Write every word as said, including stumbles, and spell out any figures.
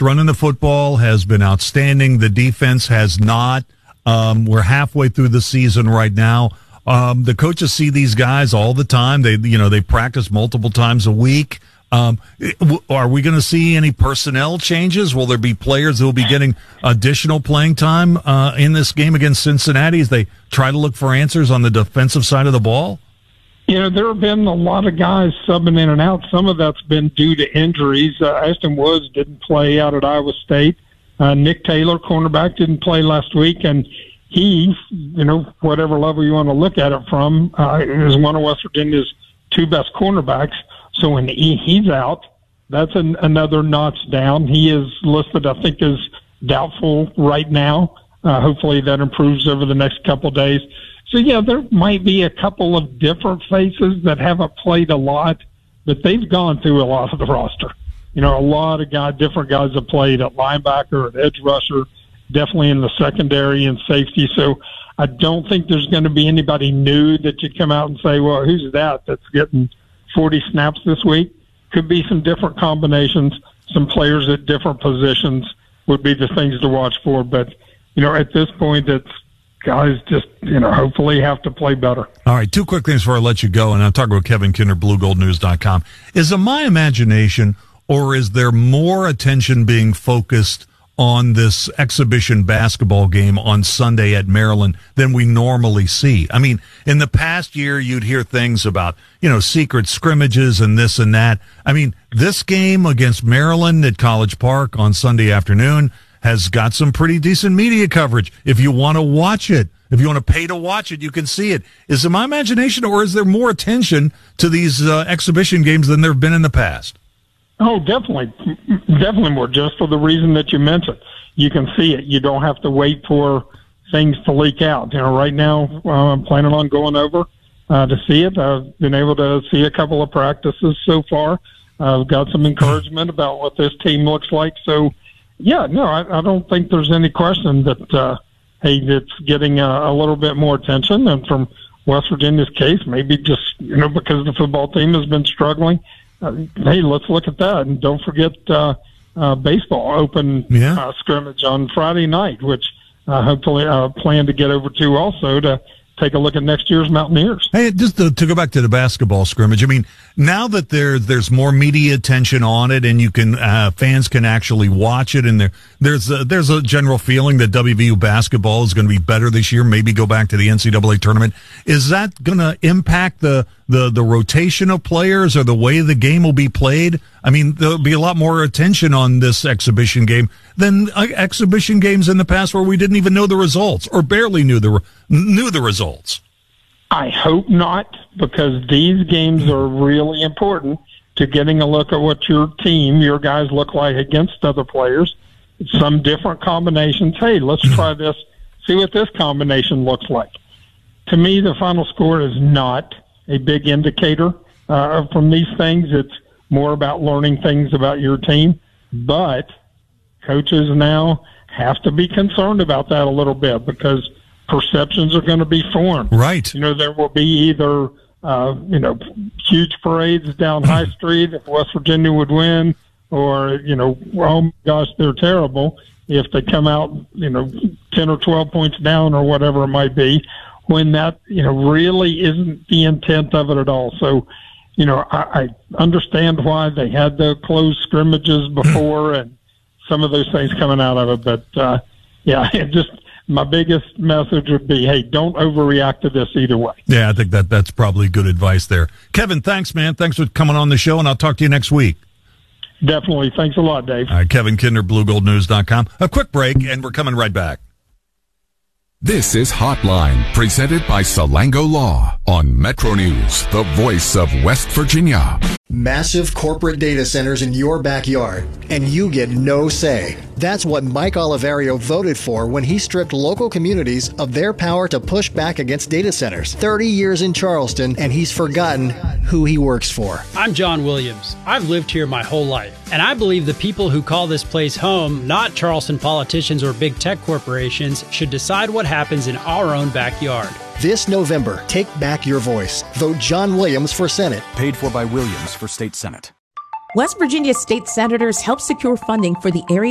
running the football has been outstanding. The defense has not. Um, we're halfway through the season right now. Um, the coaches see these guys all the time. They, you know, they practice multiple times a week. Um, are we going to see any personnel changes? Will there be players who will be getting additional playing time uh, in this game against Cincinnati as they try to look for answers on the defensive side of the ball? You know, there have been a lot of guys subbing in and out. Some of that's been due to injuries. Uh, Ashton Woods didn't play out at Iowa State. Uh, Nick Taylor, cornerback, didn't play last week, and he, you know, whatever level you want to look at it from, uh, is one of West Virginia's two best cornerbacks. So when he, he's out, that's an, another notch down. He is listed, I think, as doubtful right now. Uh, hopefully that improves over the next couple of days. So, yeah, there might be a couple of different faces that haven't played a lot, but they've gone through a lot of the roster. You know, a lot of guys, different guys have played at linebacker, at edge rusher, definitely in the secondary and safety. So I don't think there's going to be anybody new that you come out and say, well, who's that that's getting forty snaps this week? Could be some different combinations. Some players at different positions would be the things to watch for. But, you know, at this point, it's guys just, you know, hopefully have to play better. All right, two quick things before I let you go, and I'm talking about Kevin Kinder, blue gold news dot com. Is it my imagination, or is there more attention being focused on this exhibition basketball game on Sunday at Maryland than we normally see? I mean, in the past year, you'd hear things about, you know, secret scrimmages and this and that. I mean, this game against Maryland at College Park on Sunday afternoon has got some pretty decent media coverage. If you want to watch it, if you want to pay to watch it, you can see it. Is it my imagination, or is there more attention to these uh, exhibition games than there have been in the past? Oh, definitely. Definitely more, just for the reason that you mentioned. You can see it. You don't have to wait for things to leak out. You know, right now, uh, I'm planning on going over uh, to see it. I've been able to see a couple of practices so far. I've got some encouragement about what this team looks like. So, yeah, no, I, I don't think there's any question that, uh, hey, it's getting a, a little bit more attention. And from West Virginia's case, maybe just, you know, because the football team has been struggling, Uh, hey, let's look at that. And don't forget uh, uh, baseball open yeah. uh, scrimmage on Friday night, which uh, hopefully I uh, plan to get over to also to take a look at next year's Mountaineers. Hey, just to, to go back to the basketball scrimmage, I mean, now that there, there's more media attention on it and you can uh, fans can actually watch it, and there there's a, there's a general feeling that W V U basketball is going to be better this year, maybe go back to the N C double A tournament. Is that going to impact the, the, the rotation of players or the way the game will be played? I mean, there'll be a lot more attention on this exhibition game than uh, exhibition games in the past where we didn't even know the results or barely knew the knew the results. I hope not, because these games are really important to getting a look at what your team, your guys look like against other players. Some different combinations. Hey, let's try this, see what this combination looks like. To me, the final score is not a big indicator uh, from these things. It's more about learning things about your team. But coaches now have to be concerned about that a little bit, because perceptions are going to be formed. Right. You know, there will be either, uh, you know, huge parades down High Street if West Virginia would win, or, you know, oh, my gosh, they're terrible if they come out, you know, ten or twelve points down or whatever it might be, when that, you know, really isn't the intent of it at all. So, you know, I, I understand why they had the closed scrimmages before and some of those things coming out of it. But, uh, yeah, it just – my biggest message would be, hey, don't overreact to this either way. Yeah, I think that that's probably good advice there. Kevin, thanks, man. Thanks for coming on the show, and I'll talk to you next week. Definitely. Thanks a lot, Dave. All right, Kevin Kinder, blue gold news dot com. A quick break, and we're coming right back. This is Hotline, presented by Salango Law on Metro News, the voice of West Virginia. Massive corporate data centers in your backyard, and you get no say. That's what Mike Oliverio voted for when he stripped local communities of their power to push back against data centers. thirty years in Charleston, and he's forgotten who he works for. I'm John Williams. I've lived here my whole life, and I believe the people who call this place home, not Charleston politicians or big tech corporations, should decide what happens in our own backyard. This November, take back your voice. Vote John Williams for Senate. Paid for by Williams for State Senate. West Virginia state senators help secure funding for the area